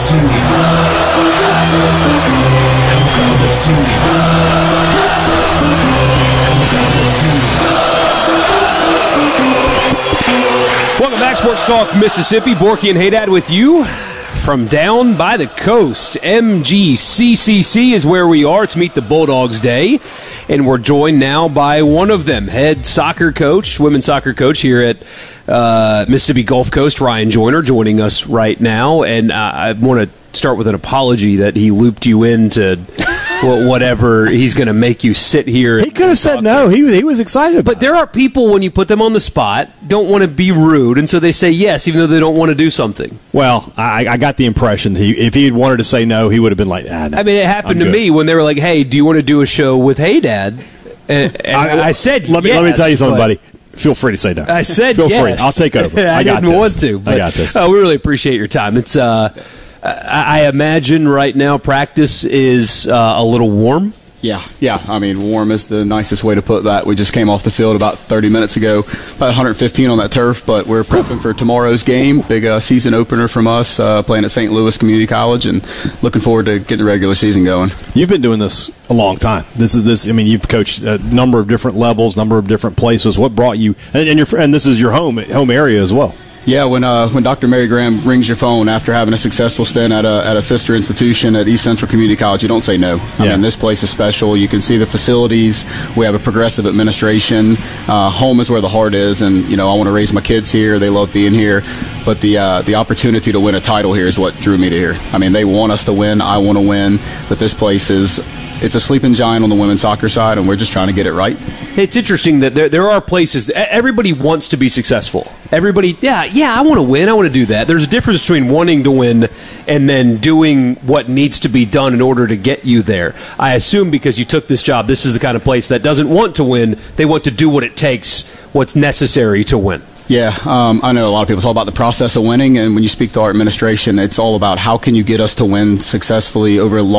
Welcome back, Sports Talk Mississippi. Borky and Haydad with you from down by the coast. MGCCC is where we are. It's Meet the Bulldogs Day, and we're joined now by one of them, head soccer coach, women's soccer coach here at Mississippi Gulf Coast, Ryan Joyner, joining us right now. And I want to start with an apology that he looped you into whatever he's going to make you sit here. He could have said no. He was excited about But there are people, when you put them on the spot, don't want to be rude, and so they say yes, even though they don't want to do something. Well, I got the impression that if he had wanted to say no, he would have been like, nah, I mean, it happened to me when they were like, hey, do you want to do a show with Haydad? And I said let me tell you something, buddy. Feel free to say no. I said Feel yes. free. I'll take over. I didn't want to. But, I got this. We really appreciate your time. It's I imagine right now practice is a little warm. Yeah. I mean, warm is the nicest way to put that. We just came off the field about 30 minutes ago, about 115 on that turf, but we're prepping for tomorrow's game. Big season opener from us, playing at St. Louis Community College, and looking forward to getting the regular season going. You've been doing this a long time. I mean, you've coached a number of different levels, number of different places. What brought you, and this is your home area as well. Yeah, when Dr. Mary Graham rings your phone after having a successful stint at a sister institution at East Central Community College, you don't say no. I mean, this place is special. You can see the facilities. We have a progressive administration. Home is where the heart is, and I want to raise my kids here. They love being here, but the opportunity to win a title here is what drew me to here. I mean, they want us to win. I want to win, but this place it's a sleeping giant on the women's soccer side, and we're just trying to get it right. It's interesting that there are places, everybody wants to be successful. Everybody, I want to win, I want to do that. There's a difference between wanting to win and then doing what needs to be done in order to get you there. I assume because you took this job, this is the kind of place that doesn't want to win. They want to do what it takes, what's necessary to win. Yeah, I know a lot of people talk about the process of winning, and when you speak to our administration, it's all about how can you get us to win successfully over a long